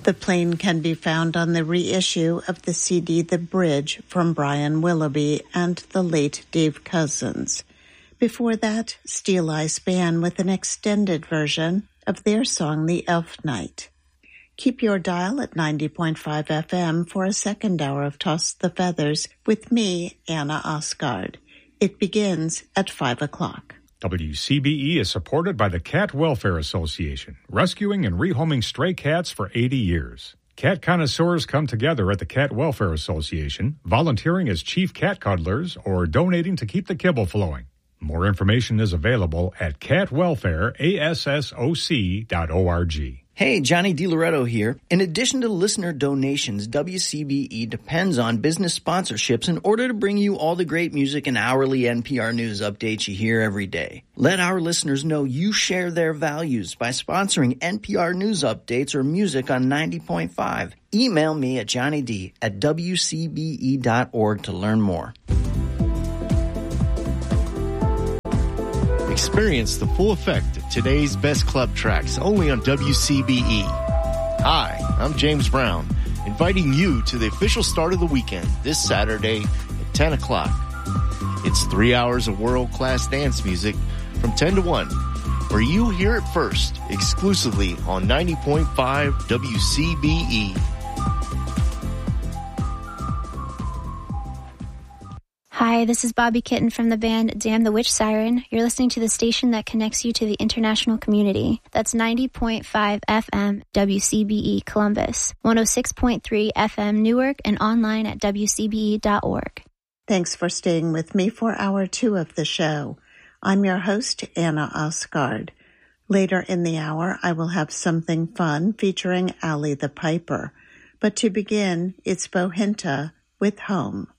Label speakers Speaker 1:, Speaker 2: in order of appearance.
Speaker 1: The Plane can be found on the reissue of the CD The Bridge from Brian Willoughby and the late Dave Cousins. Before that, Steel Eyes Band with an extended version of their song The Elf Night. Keep your dial at 90.5 FM for a second hour of Toss the Feathers with me, Anna Osgard. It begins at 5 o'clock.
Speaker 2: WCBE is supported by the Cat Welfare Association, rescuing and rehoming stray cats for 80 years. Cat connoisseurs come together at the Cat Welfare Association, volunteering as chief cat cuddlers or donating to keep the kibble flowing. More information is available at catwelfareassoc.org.
Speaker 3: Hey, Johnny DiLoretto here. In addition to listener donations, WCBE depends on business sponsorships in order to bring you all the great music and hourly NPR News updates you hear every day. Let our listeners know you share their values by sponsoring NPR News updates or music on 90.5. Email me at johnnyd@wcbe.org to learn more.
Speaker 4: Experience the full effect of today's best club tracks only on WCBE. Hi, I'm James Brown, inviting you to the official start of the weekend this Saturday at 10 o'clock. It's 3 hours of world-class dance music from 10 to 1, where you hear it first, exclusively on 90.5 WCBE.
Speaker 5: Hi, this is Bobby Kitten from the band Damn the Witch Siren. You're listening to the station that connects you to the international community. That's 90.5 FM WCBE Columbus, 106.3 FM Newark, and online at wcbe.org.
Speaker 1: Thanks for staying with me for hour 2 of the show. I'm your host, Anna Osgard. Later in the hour, I will have something fun featuring Allie the Piper. But to begin, it's Bohinta with Home.